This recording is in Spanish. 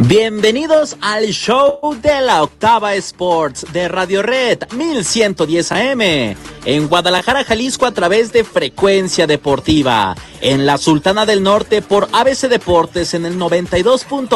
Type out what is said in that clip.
Bienvenidos al show de la Octava Sports de Radio Red 1110 AM en Guadalajara, Jalisco a través de Frecuencia Deportiva, en la Sultana del Norte por ABC Deportes en el 92.